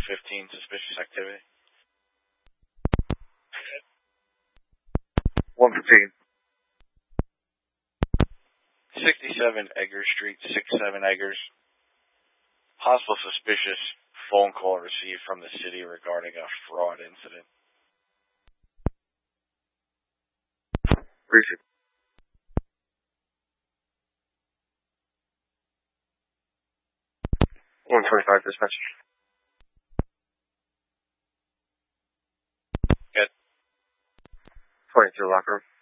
115, suspicious activity. 115. 67 Eggers Street, 67 Eggers. Possible suspicious phone call received from the city regarding a fraud incident. Receive. 125 dispatch. Good. 22 locker room.